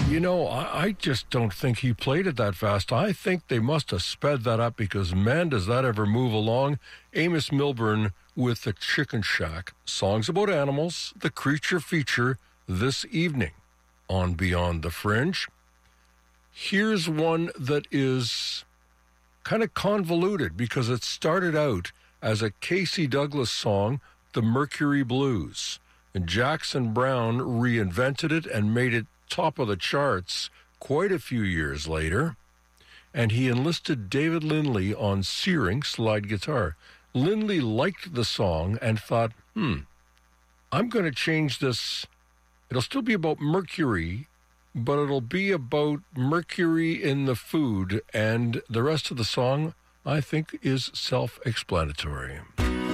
I just don't think he played it that fast. I think they must have sped that up because, man, does that ever move along. Amos Milburn with The Chicken Shack. Songs about animals, the creature feature this evening on Beyond the Fringe. Here's one that is kind of convoluted because it started out as a Casey Douglas song, The Mercury Blues. And Jackson Browne reinvented it and made it top of the charts quite a few years later. And he enlisted David Lindley on Searing slide guitar. Lindley liked the song and thought, I'm going to change this. It'll still be about mercury, but it'll be about mercury in the food. And the rest of the song, I think, is self-explanatory.